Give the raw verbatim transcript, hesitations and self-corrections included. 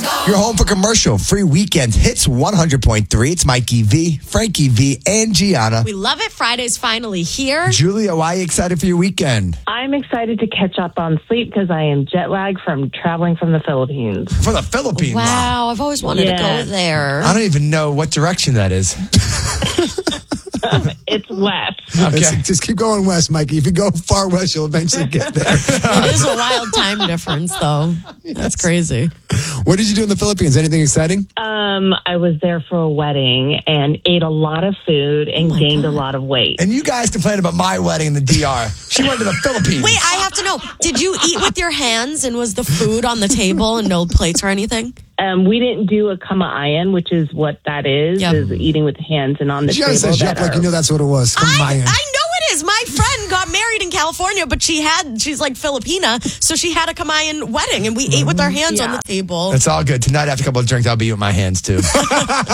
You're home for commercial free weekend hits one hundred point three. It's Mikey V, Frankie V, and Gianna. We love it. Friday's finally here. Julia, why are you excited for your weekend? I'm excited to catch up on sleep because I am jet lagged from traveling from the Philippines. For the Philippines. Wow, I've always wanted Yeah. to go there. I don't even know what direction that is. It's west. Okay. It's- Just keep going west, Mikey. If you go far west, you'll eventually get there. It is a wild time difference, though. That's crazy. What did you do in the Philippines? Anything exciting? Um, I was there for a wedding and ate a lot of food and my gained God. a lot of weight. And you guys complained about my wedding in the D R. She went to the Philippines. Wait, I have to know. Did you eat with your hands and was the food on the table and no plates or anything? Um, we didn't do a kamaayan, which is what that is, Yep. is eating with hands and on the You gotta table. say that yep like are- you know that's what it was. Come I, by I in. know it is. My friend got married in California, but she had, she's like Filipina, so she had a Kamayan wedding and we ate with our hands on Yeah. the table. It's all good. Tonight, after a couple of drinks, I'll be with my hands, too.